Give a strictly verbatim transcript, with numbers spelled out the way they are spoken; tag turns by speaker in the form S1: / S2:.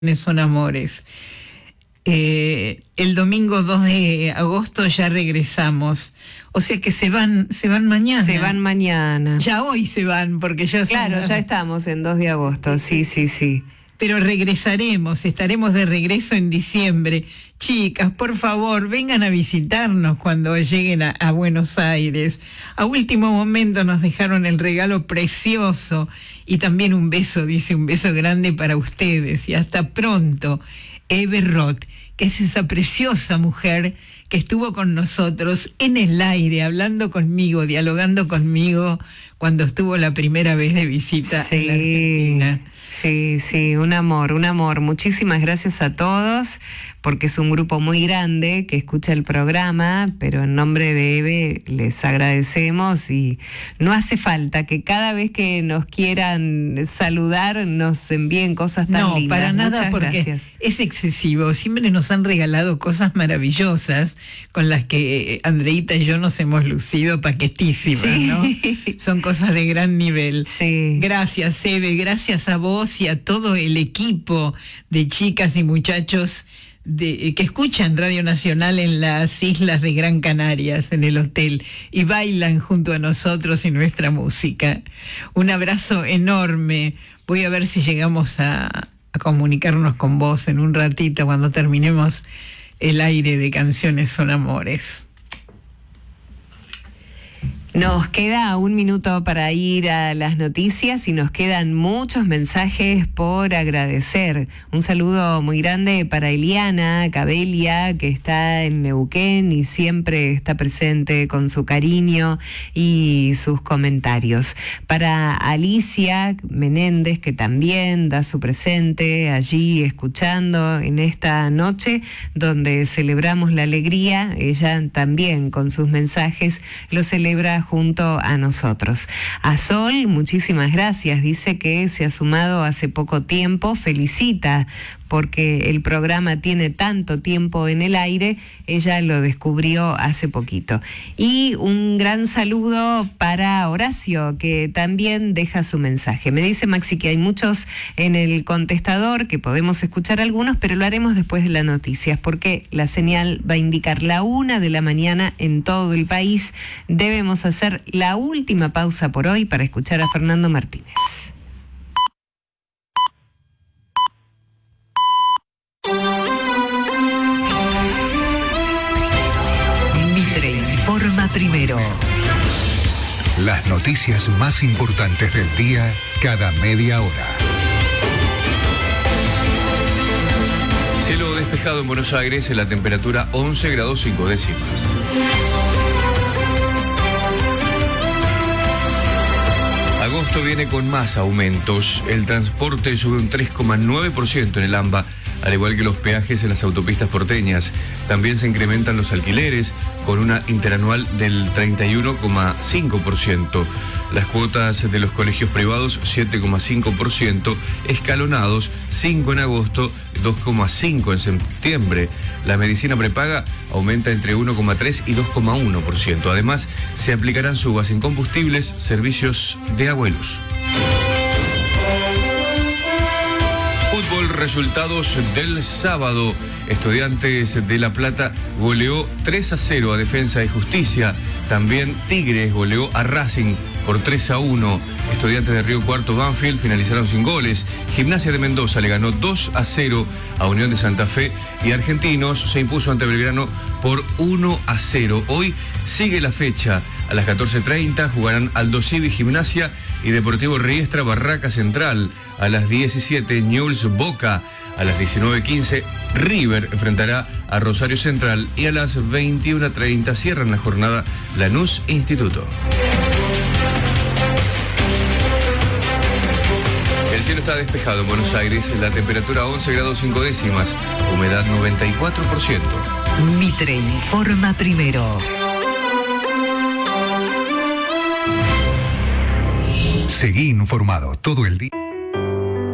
S1: Son amores. Eh, el domingo dos de agosto ya regresamos. O sea que se van, se van mañana.
S2: Se van mañana.
S1: Ya hoy se van, porque ya
S2: Claro,
S1: son...
S2: ya estamos en dos de agosto, sí, sí, sí.
S1: Pero regresaremos, estaremos de regreso en diciembre. Chicas, por favor, vengan a visitarnos cuando lleguen a, a Buenos Aires. A último momento nos dejaron el regalo precioso y también un beso, dice, un beso grande para ustedes. Y hasta pronto, Eve Roth, que es esa preciosa mujer que estuvo con nosotros en el aire, hablando conmigo, dialogando conmigo, cuando estuvo la primera vez de visita
S2: Sí.
S1: en la Argentina.
S2: Sí, sí, un amor, un amor. Muchísimas gracias a todos, porque es un grupo muy grande que escucha el programa, pero en nombre de Eve les agradecemos y no hace falta que cada vez que nos quieran saludar nos envíen cosas tan
S1: no,
S2: lindas.
S1: para nada,
S2: Muchas
S1: porque
S2: gracias.
S1: es excesivo. Siempre nos han regalado cosas maravillosas con las que Andreita y yo nos hemos lucido paquetísimas,
S2: Sí.
S1: ¿no? Son cosas de gran nivel.
S2: Sí.
S1: Gracias, Eve, gracias a vos y a todo el equipo de chicas y muchachos de, que escuchan Radio Nacional en las islas de Gran Canarias, en el hotel, y bailan junto a nosotros y nuestra música. Un abrazo enorme. Voy a ver si llegamos a, a comunicarnos con vos en un ratito cuando terminemos el aire de Canciones Son Amores.
S2: Nos queda un minuto para ir a las noticias y nos quedan muchos mensajes por agradecer. Un saludo muy grande para Eliana Cabelia, que está en Neuquén y siempre está presente con su cariño y sus comentarios. Para Alicia Menéndez, que también da su presente allí escuchando en esta noche donde celebramos la alegría. Ella también con sus mensajes lo celebra junto a nosotros. A Sol, muchísimas gracias. Dice que se ha sumado hace poco tiempo. Felicita porque el programa tiene tanto tiempo en el aire. Ella lo descubrió hace poquito. Y un gran saludo para Horacio, que también deja su mensaje. Me dice Maxi que hay muchos en el contestador, que podemos escuchar algunos, pero lo haremos después de las noticias, porque la señal va a indicar la una de la mañana en todo el país. Debemos hacer la última pausa por hoy para escuchar a Fernando Martínez.
S3: Mitre informa primero.
S4: Las noticias más importantes del día cada media hora.
S5: Cielo despejado en Buenos Aires, en la temperatura once grados cinco décimas. Agosto viene con más aumentos. El transporte sube un tres coma nueve por ciento en el AMBA, al igual que los peajes en las autopistas porteñas. También se incrementan los alquileres con una interanual del treinta y uno coma cinco por ciento. Las cuotas de los colegios privados, siete coma cinco por ciento, escalonados, cinco en agosto, dos coma cinco por ciento en septiembre. La medicina prepaga aumenta entre uno coma tres y dos coma uno por ciento. Además, se aplicarán subas en combustibles, servicios de abuelos. Fútbol, resultados del sábado. Estudiantes de La Plata goleó tres a cero a Defensa y Justicia. También Tigres goleó a Racing por tres a uno. Estudiantes de Río Cuarto, Banfield finalizaron sin goles. Gimnasia de Mendoza le ganó dos a cero a Unión de Santa Fe y Argentinos se impuso ante Belgrano por uno a cero. Hoy sigue la fecha. A las catorce treinta jugarán Aldo Civi, Gimnasia, y Deportivo Riestra, Barraca Central. A las diecisiete, Newell's Boca. A las diecinueve quince, River enfrentará a Rosario Central. Y a las veintiuna treinta cierran la jornada Lanús Instituto. El cielo está despejado en Buenos Aires, la temperatura once grados cinco décimas, humedad noventa y cuatro por ciento.
S3: Mitre informa primero.
S4: Seguí informado todo el día.